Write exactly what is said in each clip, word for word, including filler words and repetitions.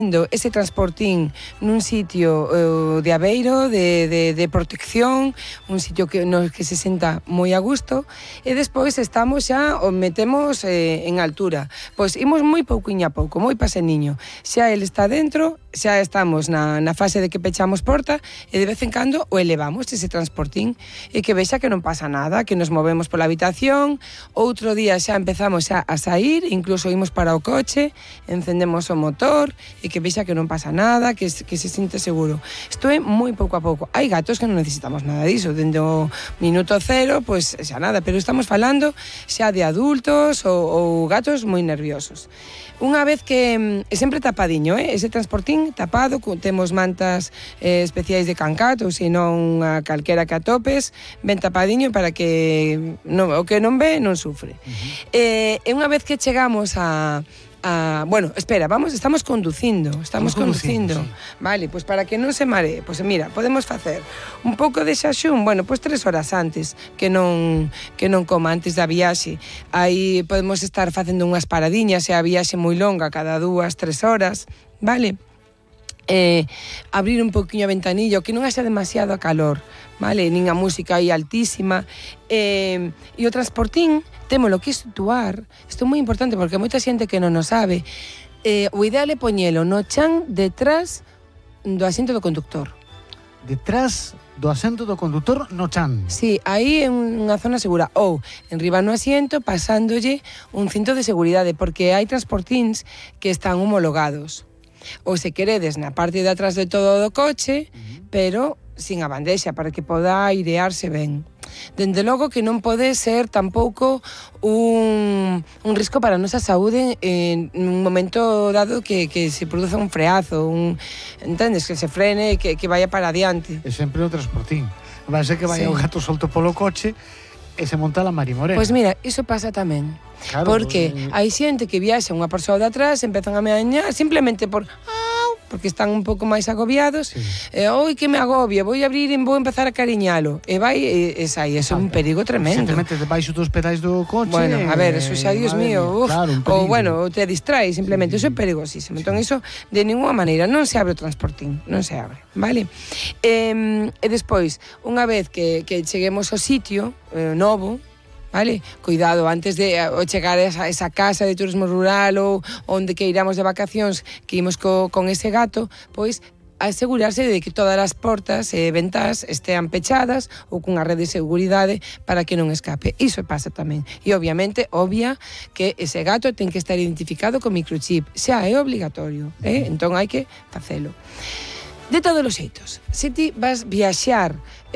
ese transportín nun sitio uh, de abeiro, de, de, de protección, un sitio que, no, que se senta moi a gusto, e despois estamos xa, o metemos eh, en altura. Pois imos moi pouquiño a pouco, moi paseniño. Xa ele está dentro, xa estamos na, na fase de que pechamos porta, e de vez en cando o elevamos ese transportín, e que vexa que non pasa nada, que nos movemos pola habitación, outro día xa empezamos xa a sair, incluso imos para o coche, encendemos o motor, e que vexa que non pasa nada, que, que se sinte seguro. Isto é moi pouco a pouco. Hai gatos que non necesitamos nada diso, dende o minuto cero, pois xa nada, pero estamos falando xa de adultos ou, ou gatos moi nerviosos. Unha vez que, é sempre tapadiño, eh? Ese transportín tapado, temos mantas eh, especiais de cancat, ou senón a calquera que atopes, ben tapadiño para que no, o que non ve non sufre. Uh-huh. eh, e unha vez que chegamos a Ah, bueno, espera, vamos, estamos conducindo, estamos, estamos conducindo, sí. Vale, pois pues para que non se maree, pois pues mira, podemos facer un pouco de xaxún, bueno, pois pues tres horas antes, que non que non coma antes da viaxe. Aí podemos estar facendo unhas paradiñas, se a viaxe moi longa, cada dúas, tres horas, vale? Eh, abrir un poquinho a ventanilla, que non haxa demasiado a calor, vale? Nin a música aí altísima. Eh, e o transportín témolo que situar, isto é moi importante porque moita xente que non o sabe, eh, o ideal é poñelo no chan detrás do asiento do conductor. Detrás do asiento do conductor no chan? Sí, aí é unha zona segura. Ou, enriba no asiento, pasándolle un cinto de seguridade, porque hai transportíns que están homologados. Ou se queredes na parte de atrás de todo o coche, uh-huh. pero sin a bandexa, para que poda airearse ben. Dende logo que non pode ser tampouco un, un risco para a nosa saúde en un momento dado que, que se produza un freazo, un, entendes, que se frene, que, que vaya para adiante. É sempre o transportín. Vai ser que vai sí. o gato solto polo coche e se monta la marimorena. Pois mira, iso pasa tamén. Claro, porque pues, hai xente que viaxa unha persoa de atrás, empezan a meañar simplemente por porque están un pouco máis agobiados, sí. e, oi, que me agobia, vou abrir e vou empezar a cariñalo, e vai, e, e sai, é un perigo tremendo. Simplemente debaixo dos pedais do coche. Bueno, a ver, eso xa, Dios mío, uf, claro, ou, bueno, te distraes, simplemente, sí, sí. Eso é perigosísimo. Sí. Entón, iso, de ninguna maneira, non se abre o transportín, non se abre, vale? E, e despois, unha vez que, que cheguemos ao sitio eh, novo, vale? Cuidado, antes de o chegar a esa, esa casa de turismo rural ou onde que iramos de vacacións, que imos co, con ese gato, pois asegurarse de que todas as portas e ventás estean pechadas ou cunha rede de seguridade para que non escape. Iso pasa tamén. E obviamente, obvia que ese gato ten que estar identificado con microchip. Xa é obligatorio, eh? Entón hai que facelo. De todos os xeitos, se ti vas viaxar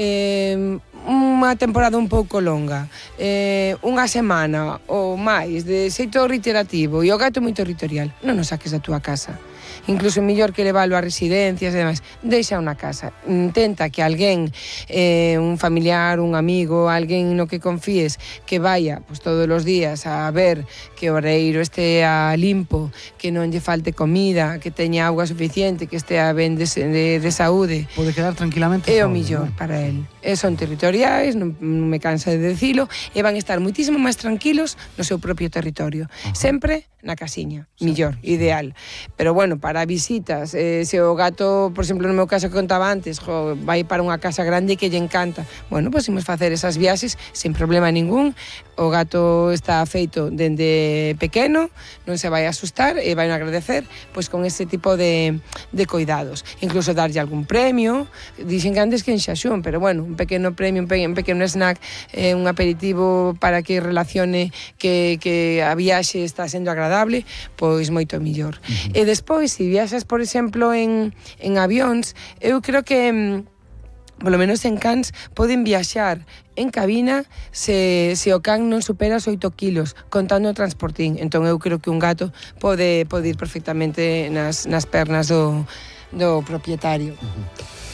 eh, unha temporada un pouco longa, eh, unha semana ou máis de xeito reiterativo e o gato moi territorial, non o saques da túa casa. Incluso mellor que levalo a residencias e demais, deixa unha casa. Intenta que alguén, eh, un familiar, un amigo, alguén no que confíes, que vaya pues, todos os días a ver que o reiro estea limpo, que non lle falte comida, que teña auga suficiente, que estea ben de, de, de saúde. Pode quedar tranquilamente. É o mellor, ¿no?, para el. E son territoriais, non, non me cansa de decilo, e van estar muitísimo máis tranquilos no seu propio territorio. Uh-huh. Sempre na casiña, sí, millor, sí. Ideal. Pero bueno, para visitas, eh, se o gato, por exemplo, no meu caso que contaba antes, jo, vai para unha casa grande que lle encanta, bueno, pois imos facer esas viaxes sin problema ningún. O gato está feito dende pequeno, non se vai asustar e vai agradecer pois con ese tipo de, de cuidados. Incluso darlle algún premio, dixen que antes que en xaxún, pero bueno, un pequeno premio, un, pe, un pequeno snack, eh, un aperitivo para que relacione que, que a viaxe está sendo agradable, pois moito millor. Uh-huh. E despois, se viaxas, por exemplo, en, en avións, eu creo que polo menos en cans, poden viaxar en cabina se, se o can non supera os oito kilos, contando o transportín. Entón eu creo que un gato pode, pode ir perfectamente nas, nas pernas do, do propietario. Uh-huh.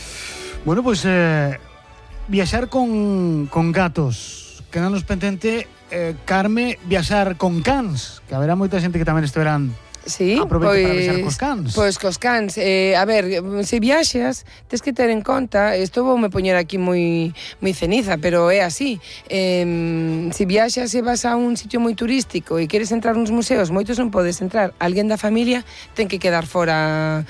Bueno, pois, pues, eh, viaxar con, con gatos. Quedanos pendente, eh, Carme, viaxar con cans, que haberá moita xente que tamén este verán Sí, aproveito pois, para avisar cos cans. Pois cos cans, eh, a ver, se viaxas, tes que ter en conta, isto vou me poñer aquí moi moi ceniza, pero é así. Eh, se viaxas e vas a un sitio moi turístico e queres entrar nos museos, moitos non podes entrar. Alguén da familia ten que quedar fora